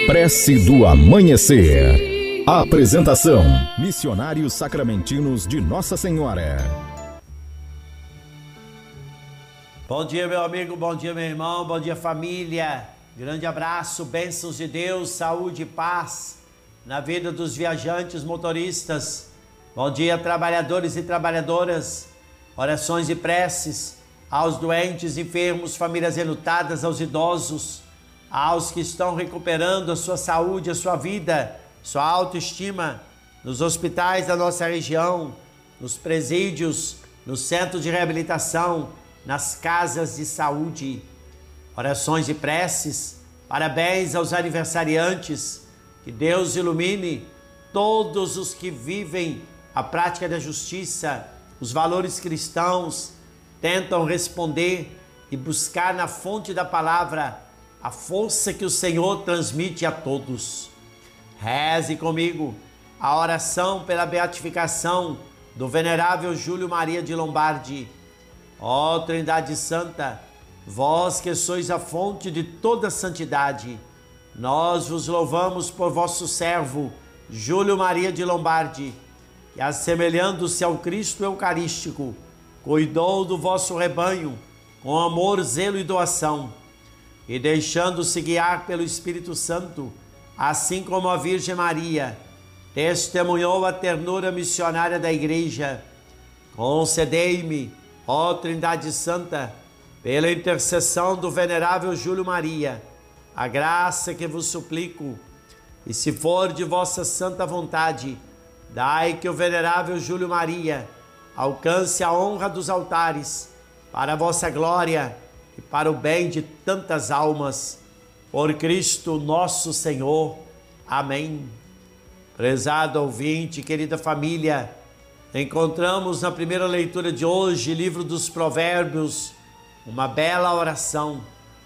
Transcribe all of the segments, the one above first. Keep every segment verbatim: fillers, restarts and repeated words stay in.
Prece do Amanhecer. Apresentação: Missionários Sacramentinos de Nossa Senhora. Bom dia, meu amigo, bom dia, meu irmão, bom dia, família. Grande abraço, bênçãos de Deus, saúde e paz na vida dos viajantes, motoristas. Bom dia, trabalhadores e trabalhadoras. Orações e preces aos doentes, enfermos, famílias enlutadas, aos idosos, aos que estão recuperando a sua saúde, a sua vida, sua autoestima, nos hospitais da nossa região, nos presídios, no centro de reabilitação, nas casas de saúde. Orações e preces, parabéns aos aniversariantes, que Deus ilumine todos os que vivem a prática da justiça, os valores cristãos, tentam responder e buscar na fonte da palavra a força que o Senhor transmite a todos. Reze comigo a oração pela beatificação do venerável Júlio Maria de Lombardi. Ó Trindade Santa, vós que sois a fonte de toda santidade, nós vos louvamos por vosso servo, Júlio Maria de Lombardi, que, assemelhando-se ao Cristo Eucarístico, cuidou do vosso rebanho com amor, zelo e doação, e deixando-se guiar pelo Espírito Santo, assim como a Virgem Maria, testemunhou a ternura missionária da Igreja. Concedei-me, ó Trindade Santa, pela intercessão do venerável Júlio Maria, a graça que vos suplico, e se for de vossa santa vontade, dai que o venerável Júlio Maria alcance a honra dos altares, para a vossa glória e para o bem de tantas almas. Por Cristo nosso Senhor. Amém. Prezado ouvinte, querida família, encontramos na primeira leitura de hoje, livro dos Provérbios, uma bela oração.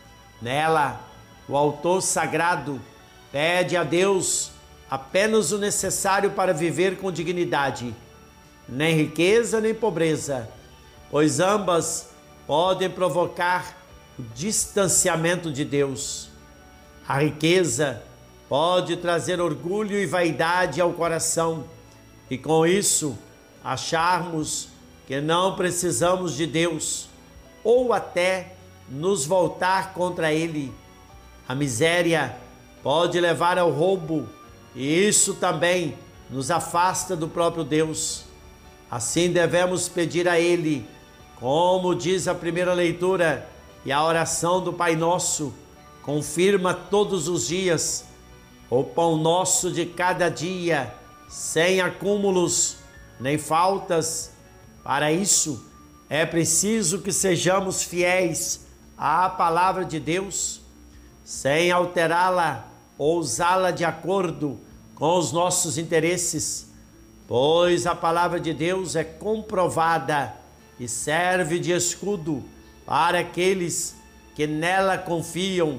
Nela, o autor sagrado pede a Deus apenas o necessário para viver com dignidade, nem riqueza nem pobreza, pois ambas podem provocar o distanciamento de Deus. A riqueza pode trazer orgulho e vaidade ao coração, e com isso acharmos que não precisamos de Deus, ou até nos voltar contra Ele. A miséria pode levar ao roubo, e isso também nos afasta do próprio Deus. Assim devemos pedir a Ele, como diz a primeira leitura e a oração do Pai Nosso, confirma todos os dias: o pão nosso de cada dia, sem acúmulos nem faltas. Para isso, é preciso que sejamos fiéis à palavra de Deus, sem alterá-la ou usá-la de acordo com os nossos interesses, pois a palavra de Deus é comprovada e serve de escudo para aqueles que nela confiam.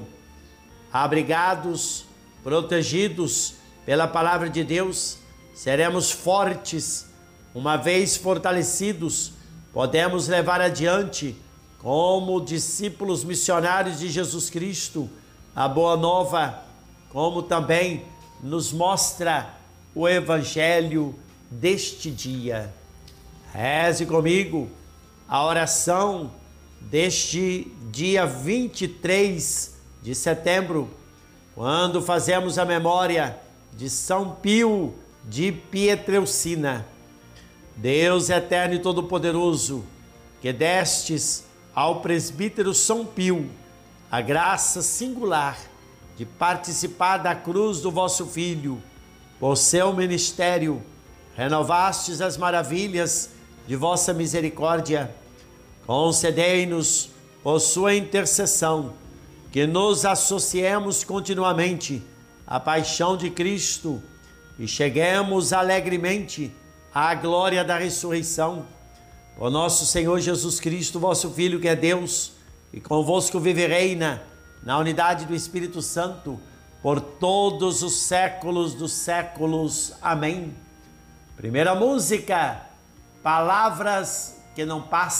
Abrigados, protegidos pela palavra de Deus, seremos fortes. Uma vez fortalecidos, podemos levar adiante, como discípulos missionários de Jesus Cristo, a boa nova, como também nos mostra o Evangelho deste dia. Reze comigo a oração deste dia vinte e três de setembro, quando fazemos a memória de São Pio de Pietrelcina. Deus eterno e todo-poderoso, que destes ao presbítero São Pio a graça singular de participar da cruz do vosso Filho, por seu ministério, renovastes as maravilhas de vossa misericórdia. Concedei-nos, por sua intercessão, que nos associemos continuamente à paixão de Cristo e cheguemos alegremente à glória da ressurreição. Por nosso Senhor Jesus Cristo, vosso Filho, que é Deus, e convosco vive e reina na unidade do Espírito Santo, por todos os séculos dos séculos. Amém. Primeira música, Palavras que não passam.